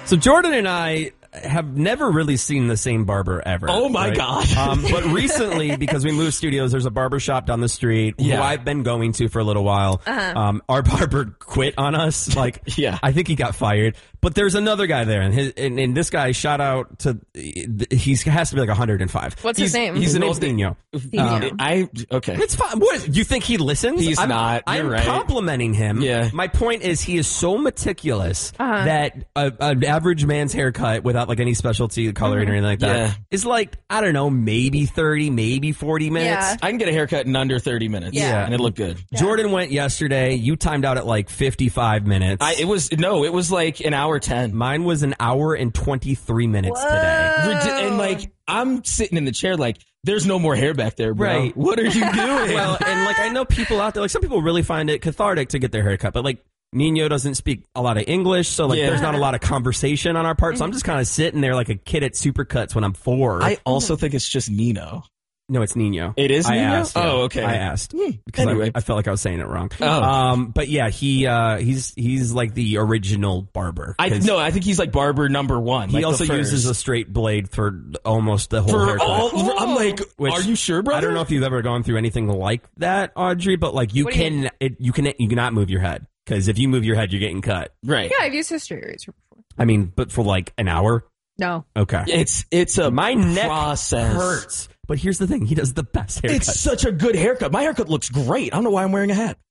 So Jordan and I have never really seen the same barber ever. Oh my God. But recently, because we moved studios, there's a barber shop down the street who I've been going to for a little while. Our barber quit on us. I think he got fired. But there's another guy there, and this guy, shout out to, he has to be like 105. What's his name? His name's Nino. Okay. It's fine. What, you think he listens? He's not. You're I'm right. complimenting him. Yeah. My point is he is so meticulous that an average man's haircut without like any specialty coloring or anything like that is like, I don't know, maybe 30, maybe 40 minutes. Yeah. I can get a haircut in under 30 minutes. Yeah. And it looked good. Yeah. Jordan went yesterday. You timed out at like 55 minutes. It was like an hour 10. Mine was an hour and 23 minutes today. And like, I'm sitting in the chair like, there's no more hair back there, bro. Right. What are you doing? Well, and like, I know people out there, like some people really find it cathartic to get their hair cut, but like, Nino doesn't speak a lot of English, so like there's not a lot of conversation on our part, so I'm just kind of sitting there like a kid at Supercuts when I'm 4. I also think it's just Nino. No, it's Nino. It is Nino? Asked, Oh, okay. I asked because Anyway. I felt like I was saying it wrong. Oh. But yeah, he's like the original barber. I think he's like barber number 1. He like also the first. uses a straight blade for almost the whole haircut. I'm like, Which, are you sure, brother? I don't know if you've ever gone through anything like that, Audrey, but like you cannot move your head, because if you move your head, you're getting cut. Right. Yeah, I've used a straight razor before. I mean, but for like an hour. No. Okay. It's a my neck process. hurts. But here's the thing: he does the best haircut. It's such a good haircut. My haircut looks great. I don't know why I'm wearing a hat.